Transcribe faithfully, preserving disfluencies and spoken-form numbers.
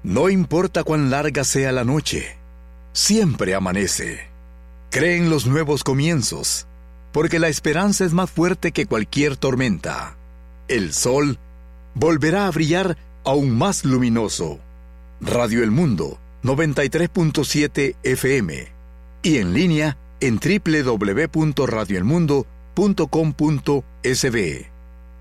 No importa cuán larga sea la noche, siempre amanece. Cree en los nuevos comienzos, porque la esperanza es más fuerte que cualquier tormenta. El sol volverá a brillar aún más luminoso. Radio El Mundo, noventa y tres punto siete F M. Y en línea en doble u doble u doble u punto radio el mundo punto com punto es be.